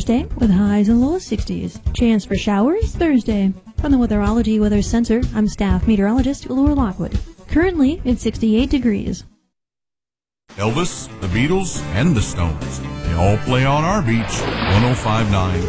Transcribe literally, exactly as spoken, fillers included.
Wednesday with highs in the low sixties. Chance for showers Thursday. From the Weatherology Weather Center, I'm staff meteorologist Laura Lockwood. Currently, it's sixty-eight degrees. Elvis, the Beatles, and the Stones. They all play on our beach. one oh five point nine